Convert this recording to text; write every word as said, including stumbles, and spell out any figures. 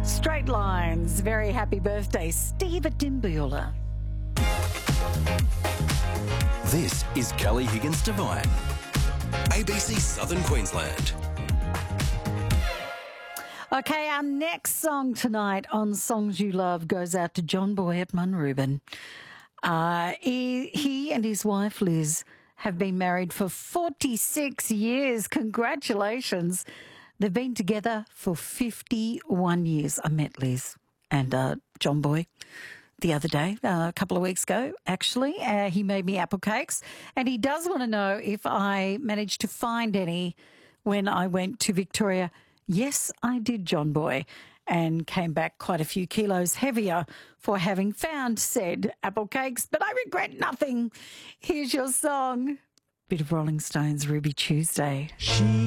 Straight Lines. Very happy birthday, Steve Dimbula. This is Kelly Higgins Devine, A B C Southern Queensland. Okay, our next song tonight on Songs You Love goes out to John Boy at Munrooban. Uh, he, he and his wife Liz have been married for forty-six years. Congratulations. They've been together for fifty-one years. I met Liz and uh, John Boy the other day, uh, a couple of weeks ago, actually. Uh, he made me apple cakes, and he does want to know if I managed to find any when I went to Victoria. Yes, I did, John Boy, and came back quite a few kilos heavier for having found said apple cakes, but I regret nothing. Here's your song. Bit of Rolling Stones, Ruby Tuesday. She